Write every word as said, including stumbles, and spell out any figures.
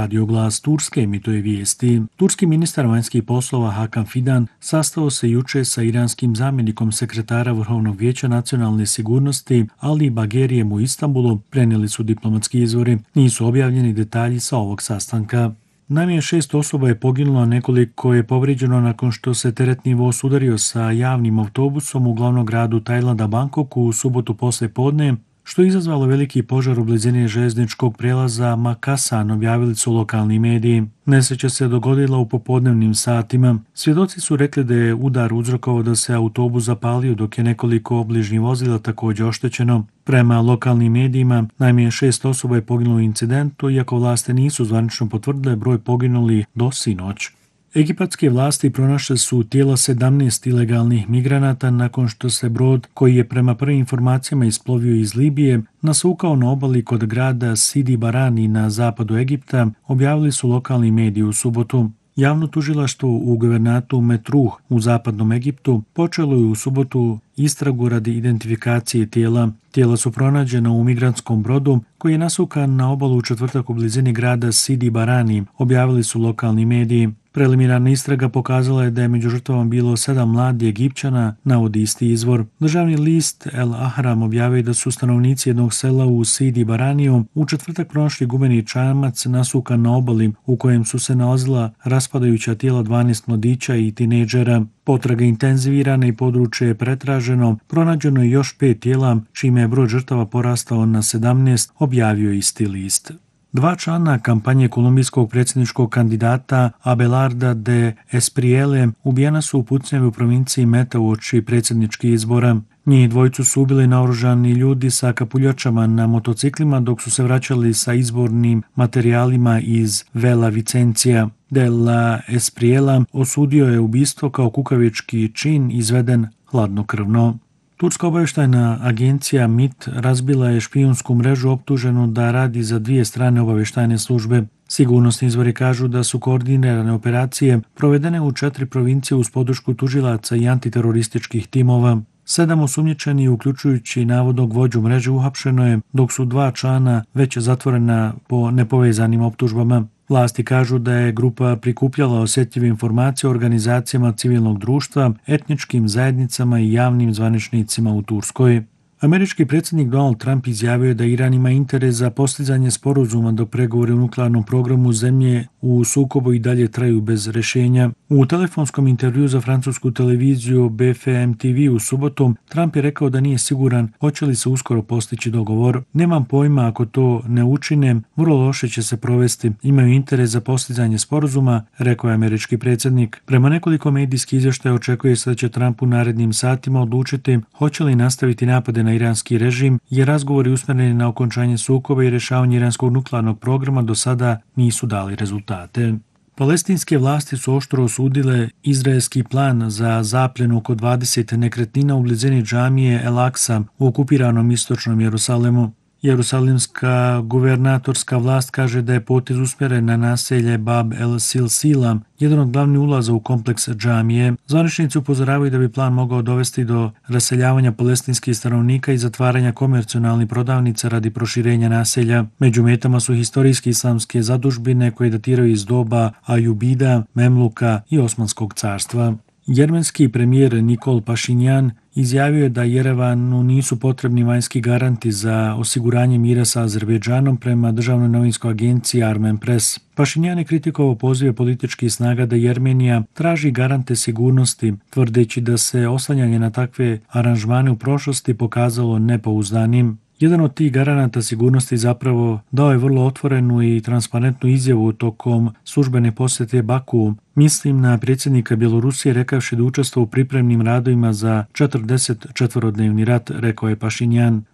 Radio Glas Turske emituje vijesti. Turski ministar vanjskih poslova Hakan Fidan sastao se juče sa iranskim zamjenikom sekretara Vrhovnog vijeća nacionalne sigurnosti Ali Bagherijem u Istanbulu, prenijeli su diplomatski izvori. Nisu objavljeni detalji sa ovog sastanka. Najmanje šest osoba je poginulo, nekoliko je povrijeđeno nakon što se teretni voz udario sa javnim autobusom u glavnom gradu Tajlanda Bangkoku u subotu poslije podne, što je izazvalo veliki požar u blizini željezničkog prijelaza Makasan, objavili su lokalni mediji. Nesreća se dogodila u popodnevnim satima. Svjedoci su rekli da je udar uzrokovao da se autobus zapalio, dok je nekoliko obližnjih vozila također oštećeno. Prema lokalnim medijima, najmanje šest osoba je poginulo u incidentu, iako vlasti nisu zvanično potvrdile broj poginulih do sinoć. Egipatske vlasti pronašle su tijela sedamnaest ilegalnih migranata nakon što se brod, koji je prema prvim informacijama isplovio iz Libije, nasukao na obali kod grada Sidi Barani na zapadu Egipta, objavili su lokalni mediji u subotu. Javno tužilaštvo u guvernatu Metruh u zapadnom Egiptu počelo je u subotu istragu radi identifikacije tijela. Tijela su pronađena u migrantskom brodu koji je nasukan na obalu u četvrtak u blizini grada Sidi Barani, objavili su lokalni mediji. Preliminarna istraga pokazala je da je među žrtvama bilo sedam mladih Egipćana, navodi isti izvor. Državni list El Ahram objavio da su stanovnici jednog sela u Sidi Baraniju u četvrtak pronašli gumeni čamac nasukan na obali u kojem su se nalazila raspadajuća tijela dvanaest mladića i tinejdžera. Potraga intenzivirana i područje je pretraženo, pronađeno je još pet tijela, čime je broj žrtava porastao na sedamnaest, objavio isti list. Dva člana kampanje kolumbijskog predsjedničkog kandidata Abelarda de Esprielle ubijena su u pucnjavi u provinciji Meta uoči predsjedničkih izbora. Njih dvojicu su ubili naoružani ljudi sa kapuljačama na motociklima dok su se vraćali sa izbornim materijalima iz Vela Vicencija. De la Espriella osudio je ubistvo kao kukavički čin izveden hladnokrvno. Turska obavještajna agencija M I T razbila je špijunsku mrežu optuženu da radi za dvije strane obavještajne službe. Sigurnosni izvori kažu da su koordinirane operacije provedene u četiri provincije uz podršku tužilaca i antiterorističkih timova. Sedam osumnjičenih, uključujući navodnog vođu mreže, uhapšeno je, dok su dva člana već zatvorena po nepovezanim optužbama. Vlasti kažu da je grupa prikupljala osjetljive informacije o organizacijama civilnog društva, etničkim zajednicama i javnim zvaničnicima u Turskoj. Američki predsjednik Donald Trump izjavio je da Iran ima interes za postizanje sporazuma dok pregovori u nuklearnom programu zemlje u sukobu i dalje traju bez rješenja. U telefonskom intervjuu za francusku televiziju B F M T V u subotom, Trump je rekao da nije siguran hoće li se uskoro postići dogovor. Nemam pojma, ako to ne učine, vrlo loše će se provesti. Imaju interes za postizanje sporazuma, rekao je američki predsjednik. Prema nekoliko medijskih izvještaja očekuje se da će Trump u narednim satima odlučiti hoće li nastaviti napade na iranski režim, jer razgovori usmjereni na okončanje sukoba i rješavanje iranskog nuklearnog programa do sada nisu dali rezultate. Palestinske vlasti su oštro osudile izraelski plan za zapljenu oko dvadeset nekretnina u blizini džamije El Aksa u okupiranom istočnom Jerusalemu. Jerusalimska guvernatorska vlast kaže da je potez usmjeren na naselje Bab el Silsila, jedan od glavnih ulaza u kompleks džamije. Zvaničnici upozoravaju da bi plan mogao dovesti do raseljavanja palestinskih stanovnika i zatvaranja komercionalnih prodavnica radi proširenja naselja. Među metama su historijski islamske zadužbine koje datiraju iz doba Ajubida, Memluka i Osmanskog carstva. Jermenski premijer Nikol Pašinjan izjavio je da Jerevanu nisu potrebni vanjski garanti za osiguranje mira sa Azerbejdžanom prema državnoj novinskoj agenciji Armen Press. Pašinjan je kritikovao pozive političkih snaga da Jermenija traži garante sigurnosti, tvrdeći da se oslanjanje na takve aranžmane u prošlosti pokazalo nepouzdanim. Jedan od tih garanata sigurnosti zapravo dao je vrlo otvorenu i transparentnu izjavu tokom službene posjete Baku. Mislim na predsjednika Bjelorusije rekavši da učestvuje u pripremnim radovima za četrdeset četverodnevni rat, rekao je Pašinjan.